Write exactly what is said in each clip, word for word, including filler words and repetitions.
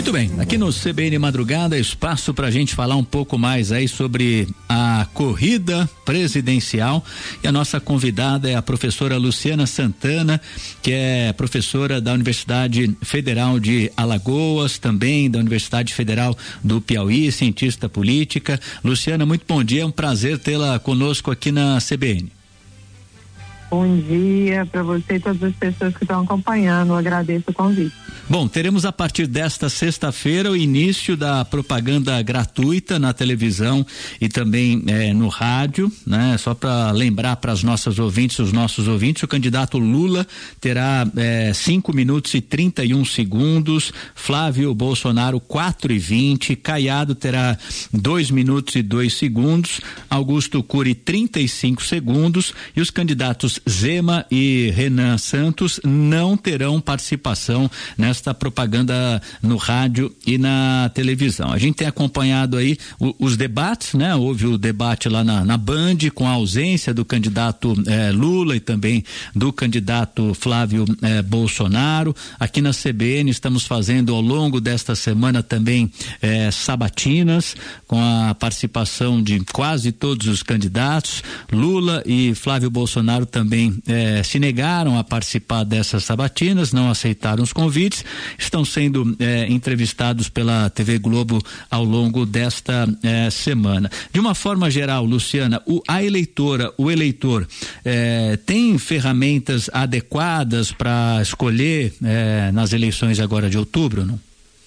Muito bem, aqui no C B N Madrugada, espaço para a gente falar um pouco mais aí sobre a corrida presidencial, e a nossa convidada é a professora Luciana Santana, que é professora da Universidade Federal de Alagoas, também da Universidade Federal do Piauí, cientista política. Luciana, muito bom dia, é um prazer tê-la conosco aqui na C B N. Bom dia para você e todas as pessoas que estão acompanhando, eu agradeço o convite. Bom, teremos a partir desta sexta-feira o início da propaganda gratuita na televisão e também eh, no rádio, né? Só para lembrar para as nossas ouvintes, os nossos ouvintes, o candidato Lula terá eh, cinco minutos e trinta e um segundos, Flávio Bolsonaro quatro e vinte, Caiado terá dois minutos e dois segundos, Augusto Cury trinta e cinco segundos, e os candidatos Zema e Renan Santos não terão participação nesta propaganda no rádio e na televisão. A gente tem acompanhado aí o, os debates, né? Houve o debate lá na, na Band com a ausência do candidato eh, Lula e também do candidato Flávio eh, Bolsonaro. Aqui na C B N estamos fazendo ao longo desta semana também eh, sabatinas com a participação de quase todos os candidatos. Lula e Flávio Bolsonaro também eh, se negaram a participar dessas sabatinas, não aceitaram os convites, estão sendo eh, entrevistados pela T V Globo ao longo desta eh, semana. De uma forma geral, Luciana, o, a eleitora, o eleitor eh, tem ferramentas adequadas para escolher eh, nas eleições agora de outubro, não?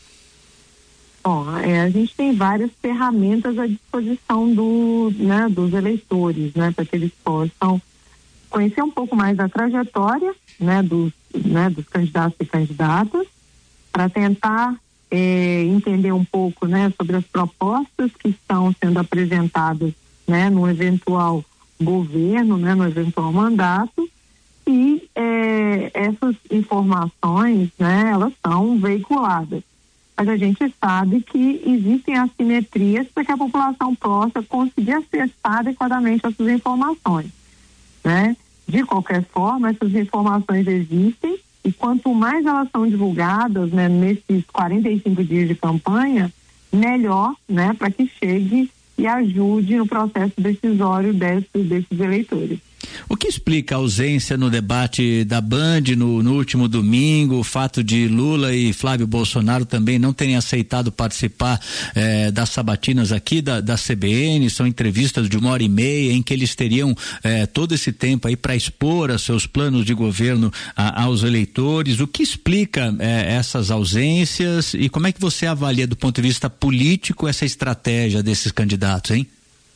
Bom, é, a gente tem várias ferramentas à disposição do, né, dos eleitores, né, para que eles possam conhecer um pouco mais da trajetória, né, dos, né, dos candidatos e candidatas, para tentar eh, entender um pouco, né, sobre as propostas que estão sendo apresentadas, né, no eventual governo, né, no eventual mandato, e eh, essas informações, né, elas são veiculadas. Mas a gente sabe que existem assimetrias para que a população possa conseguir acessar adequadamente essas informações, né? De qualquer forma, essas informações existem, e quanto mais elas são divulgadas, né, nesses quarenta e cinco dias de campanha, melhor, né, para que chegue e ajude no processo decisório desses, desses eleitores. O que explica a ausência no debate da Band no, no último domingo, o fato de Lula e Flávio Bolsonaro também não terem aceitado participar eh, das sabatinas aqui da, da C B N? São entrevistas de uma hora e meia em que eles teriam eh, todo esse tempo aí para expor os seus planos de governo a, aos eleitores. O que explica eh, essas ausências e como é que você avalia do ponto de vista político essa estratégia desses candidatos, hein?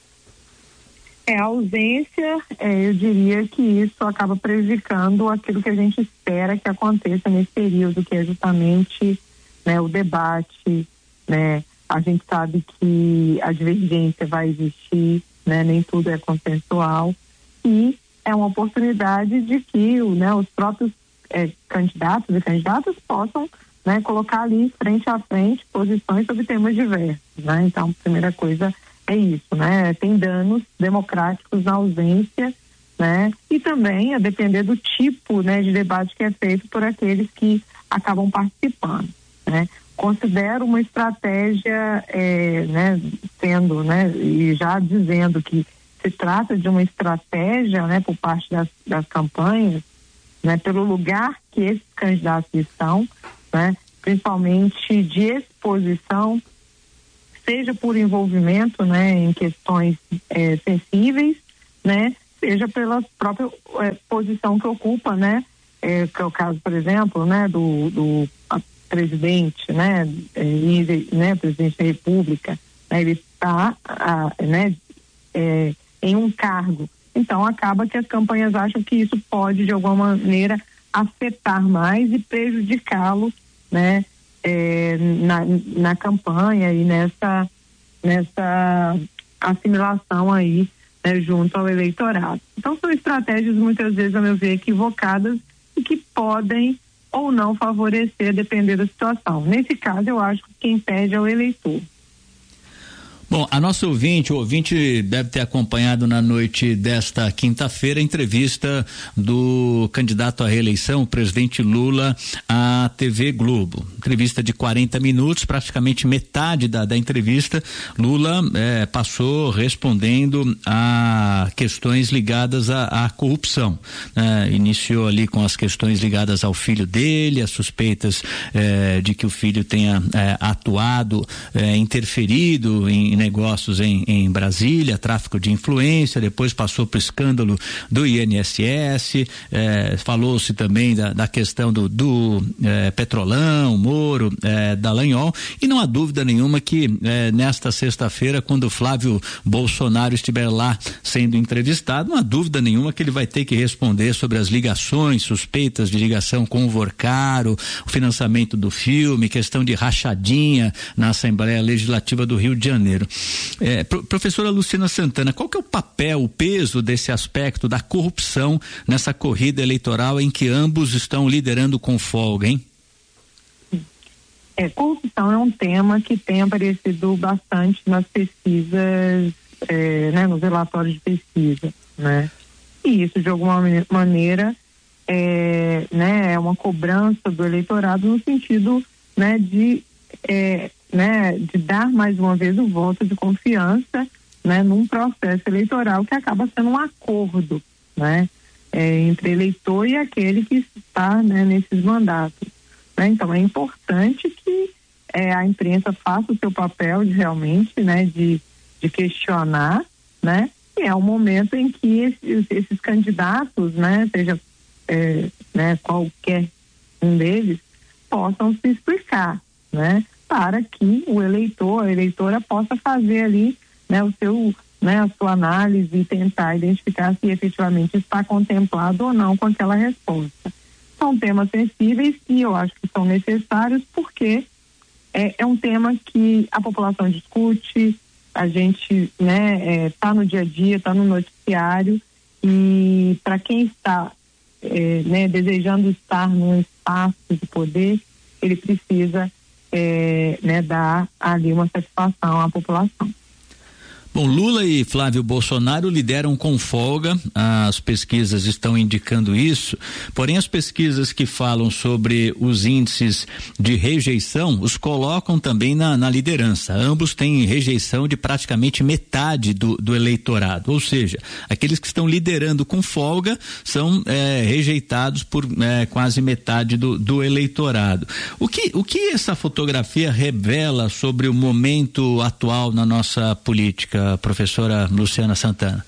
É, a ausência, é, eu diria que isso acaba prejudicando aquilo que a gente espera que aconteça nesse período, que é justamente, né, o debate, né? A gente sabe que a divergência vai existir, né? Nem tudo é consensual, e é uma oportunidade de que, né, os próprios é, candidatos e candidatas possam, né, colocar ali frente a frente posições sobre temas diversos, né? Então, a primeira coisa é isso, né? Tem danos democráticos na ausência, né? E também a depender do tipo, né, de debate que é feito por aqueles que acabam participando, né? Considero uma estratégia, é, né, sendo, né, e já dizendo que se trata de uma estratégia, né, por parte das, das campanhas, né, pelo lugar que esses candidatos estão, né, principalmente de exposição, seja por envolvimento, né, em questões é, sensíveis, né, seja pela própria é, posição que ocupa, né, é, que é o caso, por exemplo, né, do, do presidente, né, é, né, presidente da República, né, ele está, né, é, em um cargo. Então, acaba que as campanhas acham que isso pode, de alguma maneira, afetar mais e prejudicá-lo, né, É, na, na campanha e nessa, nessa assimilação aí, né, junto ao eleitorado. Então são estratégias muitas vezes, a meu ver, equivocadas e que podem ou não favorecer, depender da situação. Nesse caso, eu acho que quem perde é o eleitor. Bom, a nossa ouvinte, o ouvinte deve ter acompanhado na noite desta quinta-feira a entrevista do candidato à reeleição, o presidente Lula, à T V Globo. Entrevista de quarenta minutos, praticamente metade da, da entrevista, Lula eh, passou respondendo a questões ligadas à, à corrupção. Eh, iniciou ali com as questões ligadas ao filho dele, as suspeitas eh, de que o filho tenha eh, atuado, eh, interferido em negócios em, em Brasília, tráfico de influência, depois passou para o escândalo do I N S S, eh, falou-se também da, da questão do, do eh, Petrolão, Moro, eh, Dallagnol, e não há dúvida nenhuma que eh, nesta sexta-feira, quando Flávio Bolsonaro estiver lá sendo entrevistado, não há dúvida nenhuma que ele vai ter que responder sobre as ligações, suspeitas de ligação com o Vorcaro, o financiamento do filme, questão de rachadinha na Assembleia Legislativa do Rio de Janeiro. É, pro, professora Luciana Santana, qual que é o papel, o peso desse aspecto da corrupção nessa corrida eleitoral em que ambos estão liderando com folga, hein? É, corrupção é um tema que tem aparecido bastante nas pesquisas, é, né, nos relatórios de pesquisa, né? E isso, de alguma maneira, é, né, é uma cobrança do eleitorado no sentido, né, de é, né, de dar mais uma vez o voto de confiança, né, num processo eleitoral que acaba sendo um acordo, né, é, entre eleitor e aquele que está, né, nesses mandatos, né? Então é importante que é, a imprensa faça o seu papel de realmente, né, de, de questionar, né, e é o momento em que esses, esses candidatos, né, seja é, né, qualquer um deles, possam se explicar, né, para que o eleitor, a eleitora possa fazer ali, né, o seu, né, a sua análise e tentar identificar se efetivamente está contemplado ou não com aquela resposta. São temas sensíveis e eu acho que são necessários porque é, é um tema que a população discute, a gente, né, é, tá no dia a dia, tá no noticiário, e para quem está é, né, desejando estar num espaço de poder, ele precisa É, né, dar ali uma satisfação à população. Bom, Lula e Flávio Bolsonaro lideram com folga, as pesquisas estão indicando isso, porém as pesquisas que falam sobre os índices de rejeição os colocam também na, na liderança. Ambos têm rejeição de praticamente metade do, do eleitorado, ou seja, aqueles que estão liderando com folga são é, rejeitados por é, quase metade do, do eleitorado. O que, o que essa fotografia revela sobre o momento atual na nossa política, professora Luciana Santana?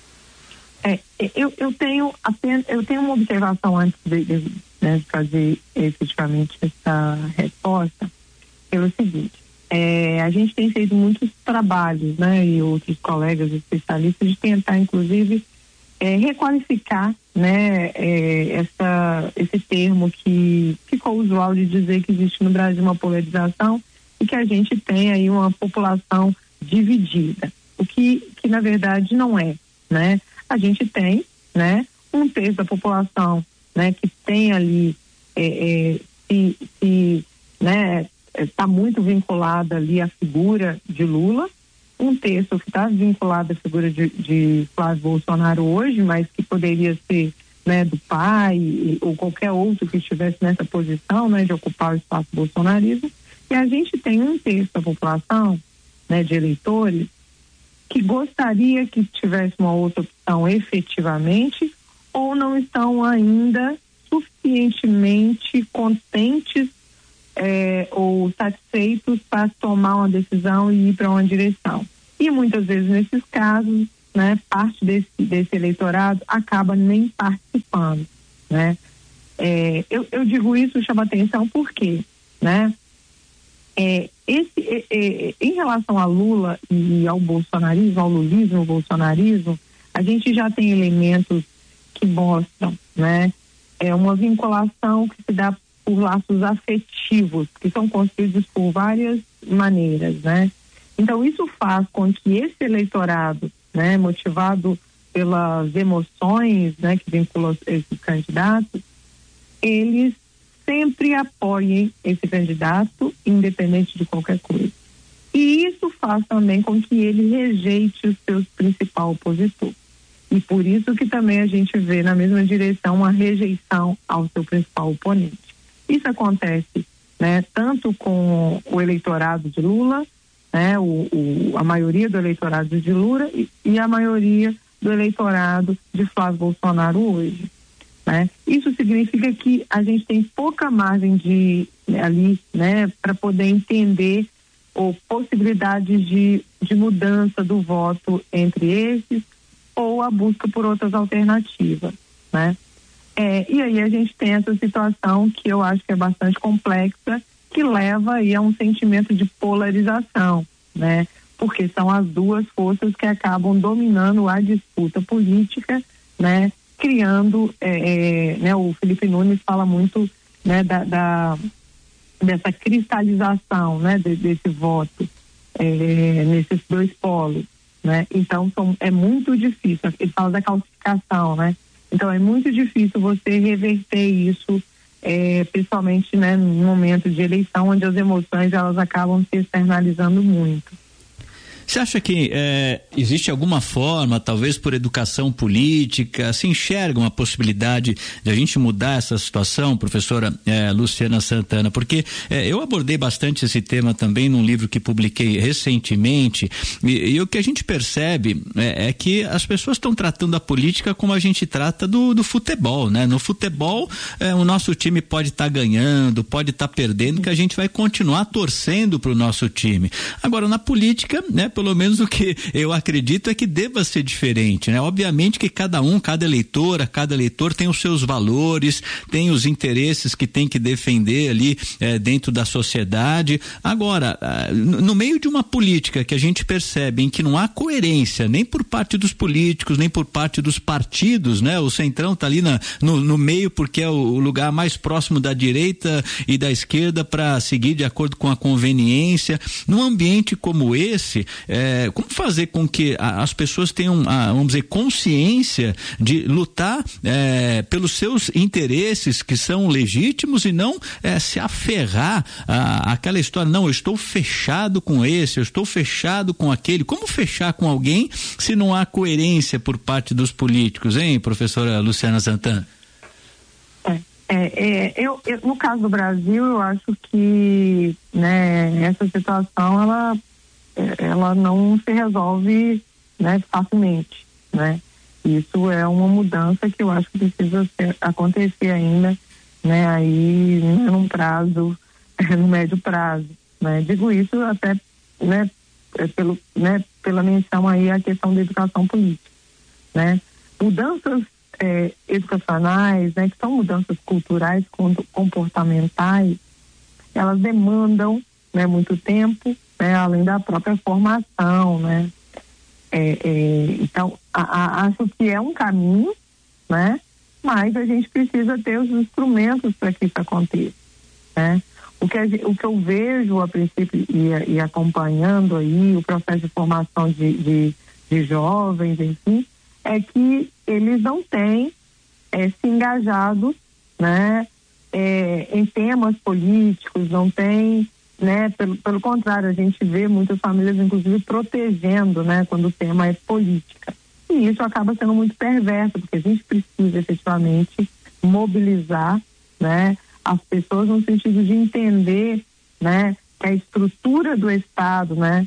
É, eu, eu tenho apenas, eu tenho uma observação antes de, de, né, de fazer efetivamente essa resposta, pelo seguinte, é, a gente tem feito muitos trabalhos, né, e outros colegas especialistas de tentar, inclusive, é, requalificar, né, é, essa, esse termo que ficou usual de dizer que existe no Brasil uma polarização e que a gente tem aí uma população dividida. O que, que na verdade não é, né? A gente tem, né, um terço da população, né, que tem ali, é, é, se, se, né, está muito vinculada ali à figura de Lula, um terço que está vinculado à figura de, de Flávio Bolsonaro hoje, mas que poderia ser, né, do pai ou qualquer outro que estivesse nessa posição, né, de ocupar o espaço bolsonarismo. E a gente tem um terço da população, né, de eleitores que gostaria que tivesse uma outra opção efetivamente, ou não estão ainda suficientemente contentes é, ou satisfeitos para tomar uma decisão e ir para uma direção. E muitas vezes nesses casos, né, parte desse, desse eleitorado acaba nem participando, né? É, eu, eu digo isso, chama atenção porque, né? É, esse, é, é, em relação a Lula e ao bolsonarismo, ao lulismo, ao bolsonarismo, a gente já tem elementos que mostram, né, é uma vinculação que se dá por laços afetivos, que são construídos por várias maneiras, né? Então isso faz com que esse eleitorado, né, motivado pelas emoções, né, que vinculam esses candidatos, eles sempre apoiem esse candidato, independente de qualquer coisa. E isso faz também com que ele rejeite o seu principal opositor. E por isso que também a gente vê na mesma direção uma rejeição ao seu principal oponente. Isso acontece, né, tanto com o eleitorado de Lula, né, o, o, a maioria do eleitorado de Lula e, e a maioria do eleitorado de Flávio Bolsonaro hoje, né? Isso significa que a gente tem pouca margem de né, ali, né, para poder entender ou possibilidades de, de mudança do voto entre esses ou a busca por outras alternativas, né? É, e aí a gente tem essa situação que eu acho que é bastante complexa, que leva aí a um sentimento de polarização, né? Porque são as duas forças que acabam dominando a disputa política, né? Criando, é, é, né? O Felipe Nunes fala muito, né? Da, da dessa cristalização, né? De, desse voto é, nesses dois polos, né? Então são, é muito difícil, ele fala da calcificação, né? Então é muito difícil você reverter isso, é, principalmente, né, no momento de eleição, onde as emoções elas acabam se externalizando muito. Você acha que é, existe alguma forma, talvez por educação política, se enxerga uma possibilidade de a gente mudar essa situação, professora é, Luciana Santana? Porque é, eu abordei bastante esse tema também num livro que publiquei recentemente, e, e o que a gente percebe é, é que as pessoas estão tratando a política como a gente trata do, do futebol, né? No futebol, é, o nosso time pode estar tá ganhando, pode estar tá perdendo, que a gente vai continuar torcendo para o nosso time. Agora, na política, né? Pelo menos o que eu acredito é que deva ser diferente, né? Obviamente que cada um, cada eleitora, cada eleitor tem os seus valores, tem os interesses que tem que defender ali eh, dentro da sociedade. Agora, ah, no meio de uma política que a gente percebe em que não há coerência nem por parte dos políticos, nem por parte dos partidos, né? O Centrão tá ali na, no, no meio porque é o, o lugar mais próximo da direita e da esquerda para seguir de acordo com a conveniência. Num ambiente como esse, É, como fazer com que a, as pessoas tenham, a, vamos dizer, consciência de lutar é, pelos seus interesses que são legítimos e não é, se aferrar a, àquela história, não, eu estou fechado com esse, eu estou fechado com aquele. Como fechar com alguém se não há coerência por parte dos políticos, hein, professora Luciana Santana? É, é, eu, eu, no caso do Brasil, eu acho que, né, essa situação, ela ela não se resolve, né, facilmente, né? Isso é uma mudança que eu acho que precisa ser, acontecer ainda, né, aí num prazo, no médio prazo, né? Digo isso até, né, pelo, né, pela menção aí à questão da educação política, né? Mudanças é, educacionais, né, que são mudanças culturais, comportamentais, elas demandam, né, muito tempo, né, além da própria formação, né? É, é, então, a, a, acho que é um caminho, né? Mas a gente precisa ter os instrumentos para que isso aconteça, né? O que, a, o que eu vejo a princípio e, e acompanhando aí o processo de formação de, de, de jovens, enfim, é que eles não têm é, se engajado, né? É, em temas políticos, não têm, né, pelo, pelo contrário, a gente vê muitas famílias, inclusive, protegendo, né, quando o tema é política. E isso acaba sendo muito perverso, porque a gente precisa efetivamente mobilizar, né, as pessoas no sentido de entender, né, que a estrutura do Estado, né,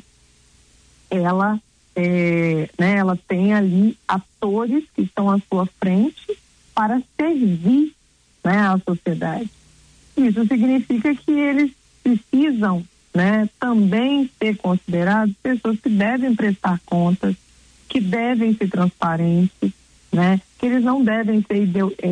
ela, é, né, ela tem ali atores que estão à sua frente para servir, né, a sociedade. Isso significa que eles precisam, né, também ser considerados pessoas que devem prestar contas, que devem ser transparentes, né, que eles não devem ser ideo-